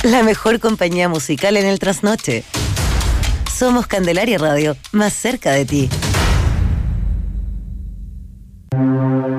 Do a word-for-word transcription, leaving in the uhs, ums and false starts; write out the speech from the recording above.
La mejor compañía musical en el trasnoche. Somos Candelaria Radio, más cerca de ti.